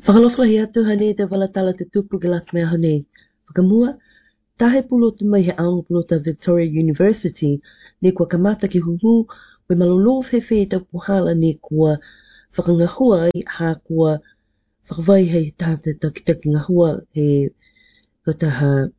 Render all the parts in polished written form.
Whakalofalahi atu hane te walatala te tupu ke lak mea hane. Whakamua, tahe pulotu mai he aunga pulota Victoria University, ne kua kamata ki huhu, we malolo fefe tau puhala ne kua whakangahua ai ha kua whakawai hei tāte taki ngahua he kataha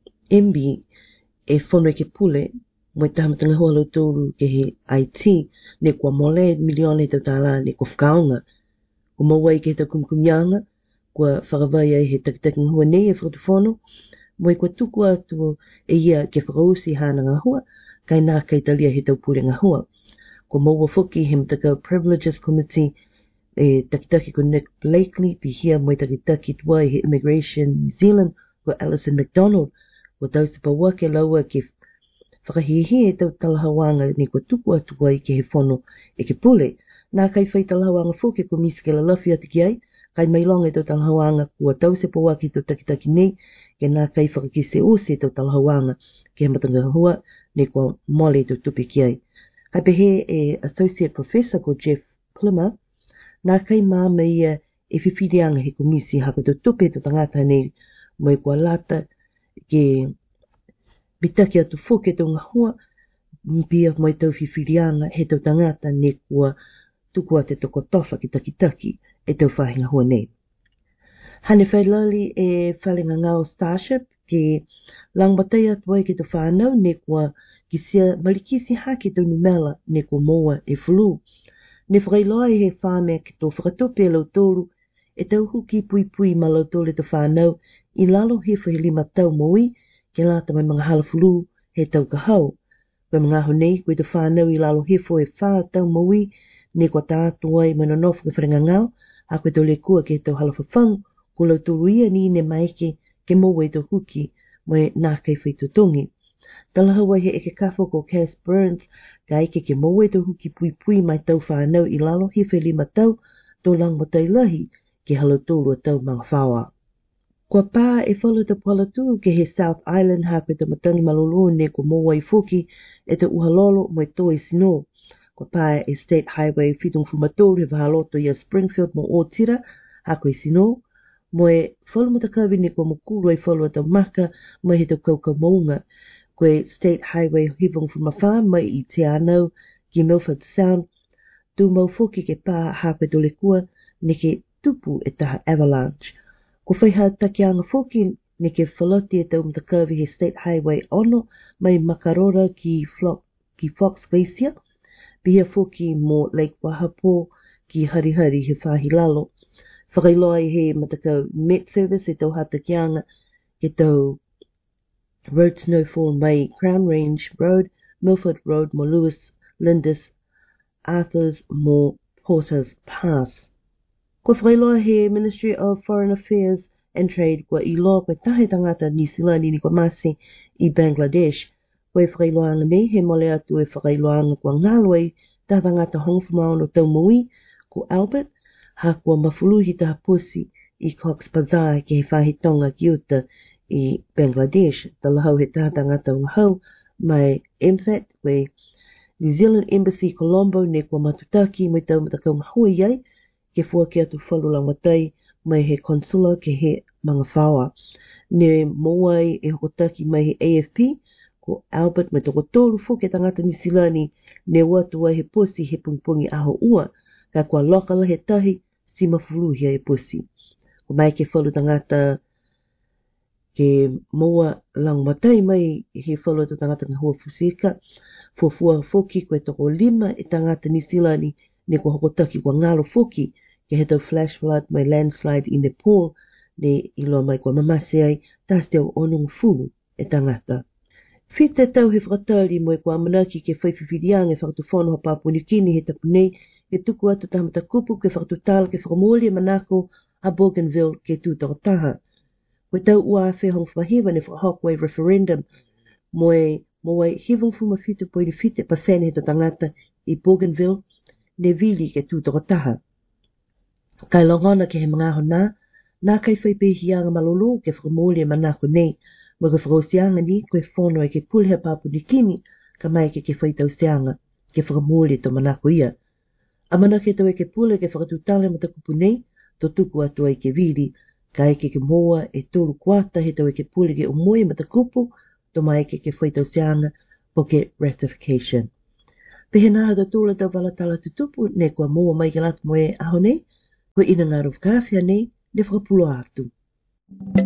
MB e whono ke pule, mo taha matangahua lo tōru ke he IT, ne kua mole milione tau tāla ne kua whakaonga. Ko mawai ke ta kumkumianga, kua whakawai ai he taki ngahua nei e whakatuwhono, mo i kua tuku atu e ia ke whakausi hana ngahua, kai nā kai talia he tau pule ngahua. Ko maua whuki he mtaka Privileges Committee e taki ko Nick Blakely, pi hia mo i taki tua he Immigration New Zealand, ko Alison McDonald, ko tausipa wake laua ke whakahihi e tau talahawanga ni kua tuku atu ai ke he whono e ke pule. Nā kai whai talahawanga whuke ko misi ke la lafi ati ki ai, kai mailonga e tau talahawanga kua tausipa wake tau taki nei, ke nā kai whakakise ose tau talahawanga ke he matangahua ni kua mole tau tupi ki ai. Kai pehe e Associate Professor ko Jeff Plummer, nā kai māma ia e whiwhirianga he komisi hako tau tupi tau tangata nei mo i kua lata ke bitaki atu whuke tau ngahua mpia mo i tau whiwhirianga he tau tangata ne kua tukua te toko tofa ki taki e tau whahinga hua nei. Hane whailali e whalinga ngao Starship ke langbatai atu ai ki tau whanau ne kua kisia malikisi haki tau numela ne kua moa e fulu. Ne whakailoa he whamea ki tō whakatope lau tōru e tau huki pui ma lau tōle tau whanau i lalo he whahilima tau moui ke lata mai mga hala fulu he tau kahau. Koe mga honei koe tau whanau i lalo he fo e wha tau moui ne kua tātu ai mana nofu ke wharenga ngau a koe tau le kua ke tau hala whawhang ko lau tōru ia ni ne maike ke moua e tau huki mo e nā kai whaitutongi. Talahawai he eke kafo ko Cass Burns ka eke ke moua e tau huki pui mai tau whanau i lalo he whailima tau tō langmatai lahi ke halo tōru a tau mga whawa. Kua pā e whala ta pualatu ke he South Island ha koe ta matangi malolo ne ko moua i whuki e ta uhalolo mo e tō e sino. Kua pā e State Highway whitung fumatoru he wahaloto ia Springfield mo o tira ha koe sino. Mo e whalu matakawi ne kua mokuru ai whalu atau maka mo he tau kaukau maunga. Koe State Highway hivong fumawha mai i te anau ki Milford Sound. Tu mau whuki ke pā ha koe tole kua ne ke tupu e taha avalanche. Ko whaiha takianga whuki ne ke whaloti e tau matakawi he State Highway ono mai Makarora ki Fox Glacier. Pia whuki mo Lake Wahapo ki Harihari he whahilalo. Whakailoa he matakau Met Service e tau hatakianga ke tau Road Snowfall mai Crown Range Road, Milford Road mo Lewis, Lindis, Arthurs mo Porters Pass. Ko whakailoa he Ministry of Foreign Affairs and Trade kua i loa koe tahe tangata New Zealand ni kua masi i Bangladesh. Koe whakailoanga nei he mole atu e whakailoanga kua ngāloi taha tangata hongwhamao no tau mui ko Albert ha kua mafuluhi taha pusi i Cox Bazar ke he whahitonga ki uta i Bangladesh. Talahau he taha tangata ngahau mai MFAT koe New Zealand Embassy Colombo ne kua matutaki mai tau matakau mahua iai ke fua ki atu whalulang matai mai he konsula ke he mga whawa. Ne moai e hokotaki mai he AFP ko Albert mai toko tōru whuke tangata New Zealand ne watu ai he pusi he pungpungi aho ua ka kua lokala he tahi si mafuluhi ai pusi. Ko mai ke whalu tangata ke moa lang matai mai he whalu tangata ngahua fusika fuafua whuki koe toko 5 e tangata New Zealand ne kua hokotaki kua ngalo whuki ke he tau flash flood mai landslide i Nepal ne ilo mai kua mamase ai tas te au onong fulu e tangata. White tau he whakatari mo e kua manaki ke whaiwhiwhirianga e whakatuwhono ha Papua New Guinea he tapu nei ke tuku atu tahamata kupu ke whakatutala ke whakamoli e manako a Bougainville ke tūtaka. Koe tau ua a whehong whahiwa ne whakahokwe referendum mo e hivong fuma 50.50% he to tangata i Bougainville ne vili ke tūtaka. Kai longona ke he mga hona, nā kai whaipehianga malolo ke whakamoli e manako nei, mo ke whakausianga ni koe whono e ke pulhea Papua New Guinea ka mai ke whaitausianga ke whakamoli to manako ia. A mana ke tau e ke pule ke whakatutale matakupu nei, to tuku atua I ke vili, ka eke ke moa e tolu kuata he tau ke pule ke umoi matakupu, to mai eke ke whaitau siana po ke ratification. Pehena hata tūla tau walatala tutupu, ne kua moa mai ke latu moe aho nei, ko ina ngā rufkawhia nei, ne whakapulo atu.